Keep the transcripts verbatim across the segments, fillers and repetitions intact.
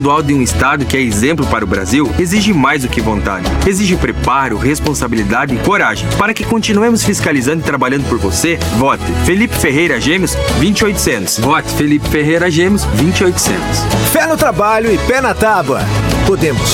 de um estado que é exemplo para o Brasil exige mais do que vontade. Exige preparo, responsabilidade e coragem. Para que continuemos fiscalizando e trabalhando por você, vote Felipe Ferreira Gêmeos vinte e oitocentos. Vote Felipe Ferreira Gêmeos vinte e oitocentos. Fé no trabalho e pé na tábua. Podemos.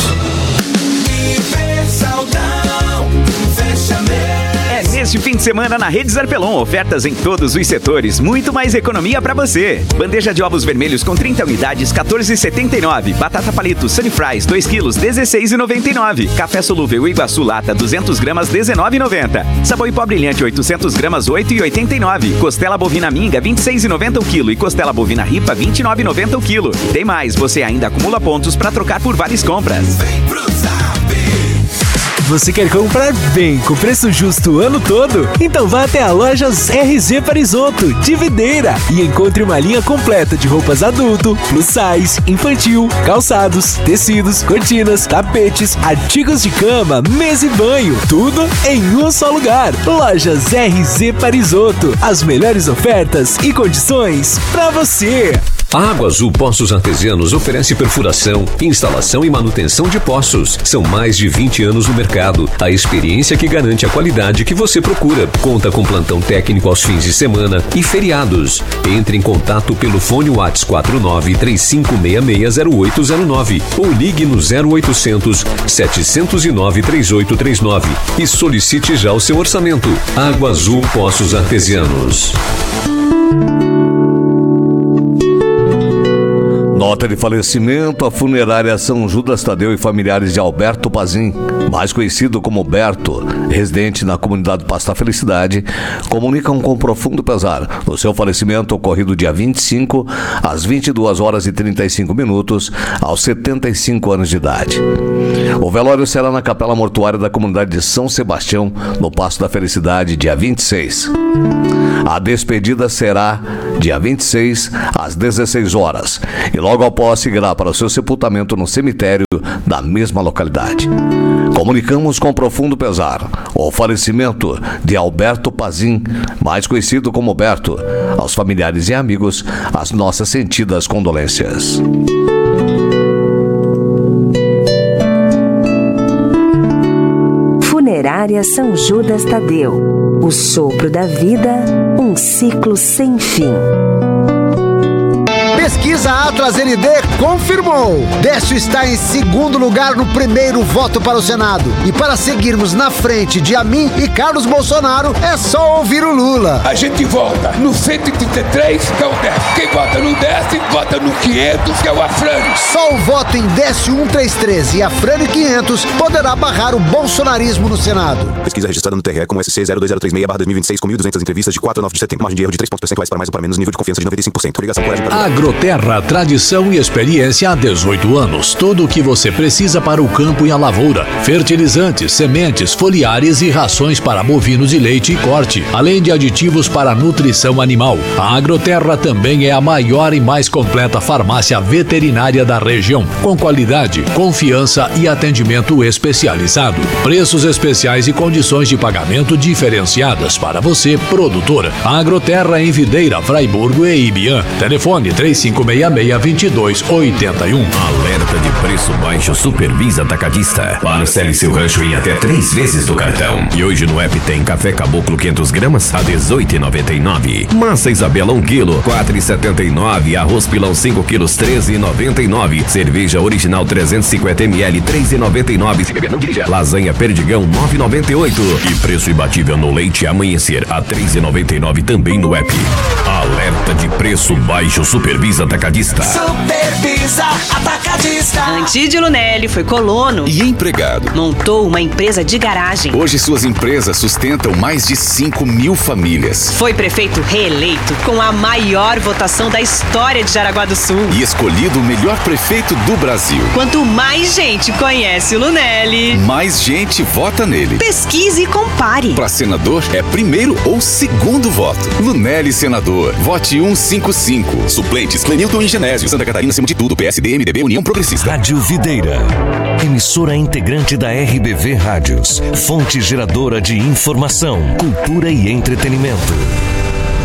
É neste fim de semana na Rede Zarpelon, ofertas em todos os setores, muito mais economia pra você. Bandeja de ovos vermelhos com trinta unidades, quatorze reais e setenta e nove centavos. Batata palito Sunny Fries, dois quilos, dezesseis reais e noventa e nove centavos. Café solúvel Iguaçu Lata, duzentas gramas, dezenove reais e noventa centavos. Sabão em pó brilhante, oitocentas gramas, oito reais e oitenta e nove centavos. Costela bovina minga, vinte e seis reais e noventa centavos o quilo. E costela bovina ripa, vinte e nove reais e noventa centavos o quilo. Tem mais, você ainda acumula pontos pra trocar por várias compras. Vem pro Zap! Você quer comprar bem, com preço justo o ano todo? Então vá até a Lojas R Z Parisotto, de Videira, e encontre uma linha completa de roupas adulto, plus size, infantil, calçados, tecidos, cortinas, tapetes, artigos de cama, mesa e banho, tudo em um só lugar. Lojas R Z Parisotto, as melhores ofertas e condições para você. A Água Azul Poços Artesianos oferece perfuração, instalação e manutenção de poços. São mais de vinte anos no mercado. A experiência que garante a qualidade que você procura. Conta com plantão técnico aos fins de semana e feriados. Entre em contato pelo fone WhatsApp quatro nove três cinco seis seis zero oito zero nove ou ligue no zero oitocentos, setecentos e nove, trinta e oito trinta e nove e solicite já o seu orçamento. Água Azul Poços Artesianos. Nota de falecimento: a funerária São Judas Tadeu e familiares de Alberto Pazin, mais conhecido como Berto, residente na comunidade Pasta Felicidade, comunicam com profundo pesar o seu falecimento ocorrido dia vinte e cinco, às vinte e duas horas e trinta e cinco minutos, aos setenta e cinco anos de idade. O velório será na capela mortuária da comunidade de São Sebastião, no Pasto da Felicidade, dia vinte e seis. A despedida será dia vinte e seis, às dezesseis horas, e logo após seguirá para o seu sepultamento no cemitério da mesma localidade. Comunicamos com profundo pesar o falecimento de Alberto Pazin, mais conhecido como Berto. Aos familiares e amigos, as nossas sentidas condolências. Funerária São Judas Tadeu. O sopro da vida, um ciclo sem fim. Pesquisa Atlas N D confirmou. Décio está em segundo lugar no primeiro voto para o Senado. E para seguirmos na frente de Amin e Carlos Bolsonaro, é só ouvir o Lula. A gente vota no cento e trinta e três, que é o Décio. Quem vota no Décio, vota no quinhentos, que é o Afrânio. Só o voto em Décio cento e trinta e três e Afrânio quinhentos poderá barrar o bolsonarismo no Senado. Pesquisa registrada no T R E com S C zero dois zero três seis barra dois mil e vinte e seis com mil e duzentas entrevistas de quatro a nove de setembro. Margem de erro de três pontos percentuais para mais ou para menos, nível de confiança de noventa e cinco por cento. Ligação coragem para... Agroterra, tradição e experiência há dezoito anos. Tudo o que você precisa para o campo e a lavoura. Fertilizantes, sementes, foliares e rações para bovinos de leite e corte, além de aditivos para a nutrição animal. A Agroterra também é a maior e mais completa farmácia veterinária da região, com qualidade, confiança e atendimento especializado. Preços especiais e condições de pagamento diferenciadas para você, produtor. A Agroterra em Videira, Fraiburgo e Ibiã. Telefone três cinco seis seis, dois dois oito um. Alerta de preço baixo Supervisa Atacadista. Parcele seu rancho em até três vezes do cartão. E hoje no app tem café caboclo quinhentas gramas a dezoito reais e noventa e nove centavos. Massa Isabela um quilo, quatro reais e setenta e nove centavos. Arroz pilão cinco quilos, treze reais e noventa e nove centavos. Cerveja original trezentos e cinquenta mililitros, três reais e noventa e nove centavos. Lasanha Perdigão, nove reais e noventa e oito centavos. E preço imbatível no leite Amanhecer a três reais e noventa e nove centavos também no app. Alerta de preço baixo Supervisa Atacadista. Supervisa Atacadista. Antídio Lunelli foi colono e empregado. Montou uma empresa de garagem. Hoje suas empresas sustentam mais de cinco mil famílias. Foi prefeito reeleito com a maior votação da história de Jaraguá do Sul. E escolhido o melhor prefeito do Brasil. Quanto mais gente conhece o Lunelli, mais gente vota nele. Pesquise e compare. Para senador é primeiro ou segundo voto. Lunelli senador. Vote cento e cinquenta e cinco. Suplentes Clenilton e Genésio. Santa Catarina acima de tudo. P S D, M D B, União Progressista. Rádio Videira. Emissora integrante da R B V Rádios. Fonte geradora de informação, cultura e entretenimento.